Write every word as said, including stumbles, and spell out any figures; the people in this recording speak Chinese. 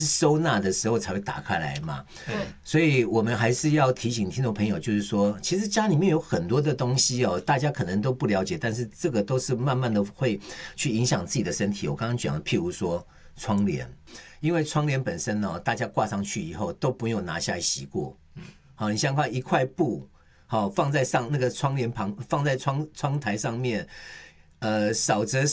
收纳的时候才会打开来嘛。 对， 所以我们还是要提醒听众朋友，就是说，其实家里面有很多的东西哦，大家可能都不了解，但是这个都是慢慢的会去影响自己的身体。我刚刚讲的，譬如说窗帘，因为窗帘本身呢、哦，大家挂上去以后都不用拿下来洗过。好，你想看一块布，好放在上那个窗帘旁，放在窗窗台上面，呃，少则